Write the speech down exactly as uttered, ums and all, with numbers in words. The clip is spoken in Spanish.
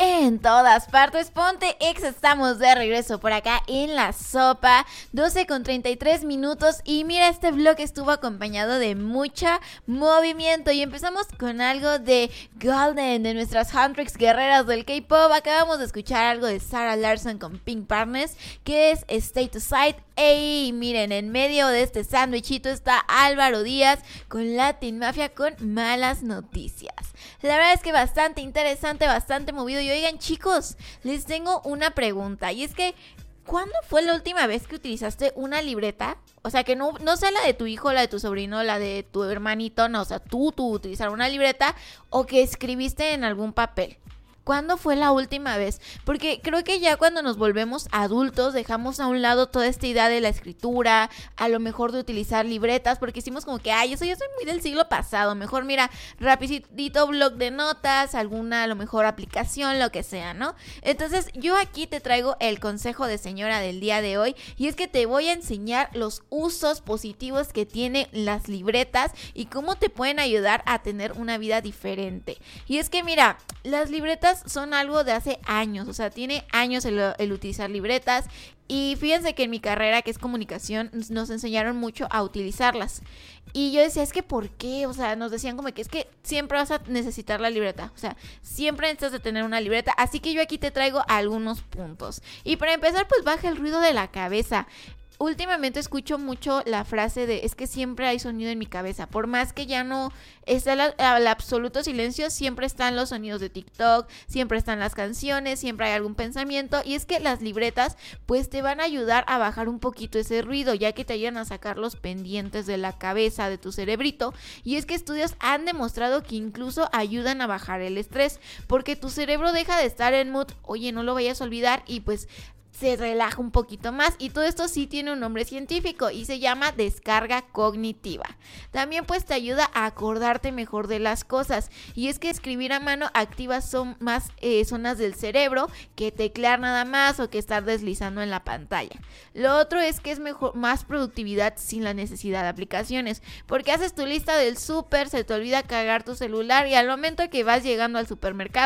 En todas partes, ponte ex, estamos de regreso por acá en La Sopa, doce con treinta y tres minutos y mira, este vlog estuvo acompañado de mucho movimiento y empezamos con algo de Golden, de nuestras Huntrix guerreras del K-pop. Acabamos de escuchar algo de Sarah Larsson con Pink Partners, que es State Aside. Ey, miren, en medio de este sándwichito está Álvaro Díaz con Latin Mafia con Malas Noticias. La verdad es que bastante interesante, bastante movido. Y oigan, chicos, les tengo una pregunta. Y es que, ¿cuándo fue la última vez que utilizaste una libreta? O sea, que no, no sea la de tu hijo, la de tu sobrino, la de tu hermanito, no. O sea, tú, tú utilizar una libreta o que escribiste en algún papel. ¿Cuándo fue la última vez? Porque creo que ya cuando nos volvemos adultos dejamos a un lado toda esta idea de la escritura, a lo mejor de utilizar libretas, porque hicimos como que, ay, eso yo soy muy del siglo pasado, mejor mira, rapidito blog de notas, alguna a lo mejor aplicación, lo que sea, ¿no? Entonces yo aquí te traigo el consejo de señora del día de hoy, y es que te voy a enseñar los usos positivos que tienen las libretas y cómo te pueden ayudar a tener una vida diferente. Y es que mira, las libretas son algo de hace años, o sea, tiene años el, el utilizar libretas. Y fíjense que en mi carrera, que es comunicación, nos enseñaron mucho a utilizarlas. Y yo decía, es que ¿por qué? O sea, nos decían como que es que siempre vas a necesitar la libreta. O sea, siempre necesitas de tener una libreta. Así que yo aquí te traigo algunos puntos. Y para empezar, pues baja el ruido de la cabeza. Últimamente escucho mucho la frase de es que siempre hay sonido en mi cabeza. Por más que ya no está el, el absoluto silencio, siempre están los sonidos de TikTok, siempre están las canciones, siempre hay algún pensamiento. Y es que las libretas pues te van a ayudar a bajar un poquito ese ruido, ya que te ayudan a sacar los pendientes de la cabeza, de tu cerebrito. Y es que estudios han demostrado que incluso ayudan a bajar el estrés, porque tu cerebro deja de estar en mood, oye, no lo vayas a olvidar, y pues se relaja un poquito más. Y todo esto sí tiene un nombre científico y se llama descarga cognitiva. También pues te ayuda a acordarte mejor de las cosas, y es que escribir a mano activa son más eh, zonas del cerebro que teclear nada más o que estar deslizando en la pantalla. Lo otro es que es mejor, más productividad sin la necesidad de aplicaciones, porque haces tu lista del súper, se te olvida cargar tu celular y al momento que vas llegando al supermercado